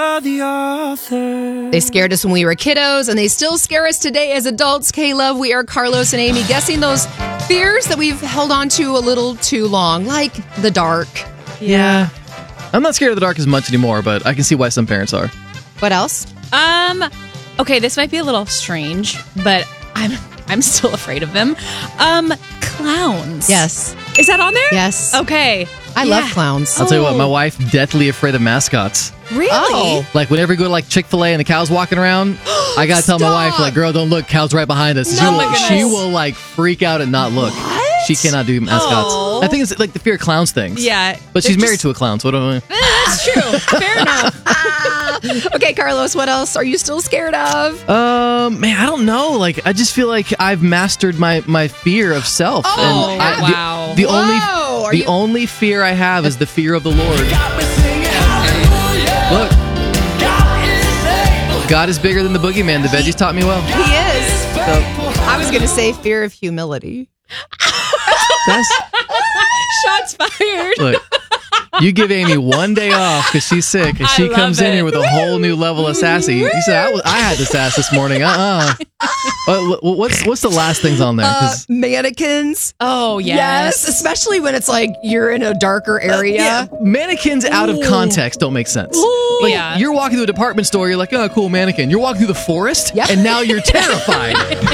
They scared us when we were kiddos, and they still scare us today as adults. K-Love, we are Carlos and Amy, guessing those fears that we've held on to a little too long, like the dark. Yeah. I'm not scared of the dark as much anymore, but I can see why some parents are. What else? Okay, this might be a little strange, but I'm still afraid of them. Clowns. Yes. Is that on there? Yes. Okay. I love clowns. I'll tell you what, my wife deathly afraid of mascots. Really? Oh. Like whenever we go to like Chick-fil-A and the cow's walking around, I gotta tell my wife, like, girl, don't look, cow's right behind us. She will like freak out and not look. What? She cannot do mascots. Oh. I think it's like the fear of clowns things. Yeah. But she's married to a clown, so what do I mean? That's true. Fair enough. Okay, Carlos, what else are you still scared of? Man, I don't know. Like, I just feel like I've mastered my fear of self. Oh, wow. The Whoa, only fear I have is the fear of the Lord. Look, God is bigger than the boogeyman. The veggies taught me well. He is. I was going to say fear of humility. Shots fired. Look, you give Amy one day off because she's sick, and she comes in here with a whole new level of sassy. You said I had the sass this morning. What's the last things on there? 'Cause Mannequins. Oh, yes. Especially when it's like you're in a darker area. mannequins out of context don't make sense. Like, yeah. You're walking through a department store, you're like, oh, cool mannequin. You're walking through the forest, Yep. and now you're terrified.